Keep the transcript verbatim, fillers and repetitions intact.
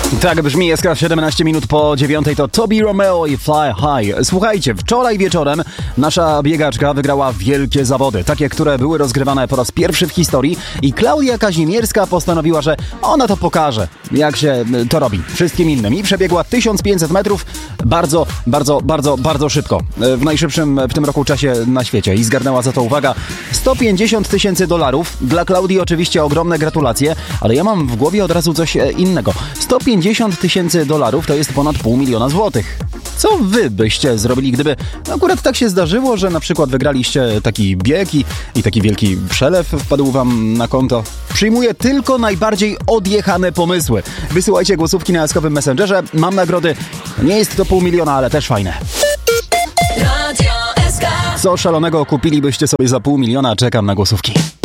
Tak brzmi S K siedemnaście minut po dziewiątej, to Tobi Romeo i Fly High. Słuchajcie, wczoraj wieczorem nasza biegaczka wygrała wielkie zawody, takie, które były rozgrywane po raz pierwszy w historii i Klaudia Kazimierska postanowiła, że ona to pokaże, jak się to robi wszystkim innym i przebiegła tysiąc pięćset metrów bardzo, bardzo, bardzo, bardzo szybko. W najszybszym w tym roku czasie na świecie i zgarnęła za to, uwaga, sto pięćdziesiąt tysięcy dolarów. Dla Klaudii oczywiście ogromne gratulacje, ale ja mam w głowie od razu coś innego. sto pięćdziesiąt tysięcy dolarów to jest ponad pół miliona złotych. Co wy byście zrobili, gdyby akurat tak się zdarzyło, że na przykład wygraliście taki bieg i, i taki wielki przelew wpadł wam na konto? Przyjmuję tylko najbardziej odjechane pomysły. Wysyłajcie głosówki na eskowym Messengerze. Mam nagrody. Nie jest to pół miliona, ale też fajne. Co szalonego kupilibyście sobie za pół miliona? Czekam na głosówki.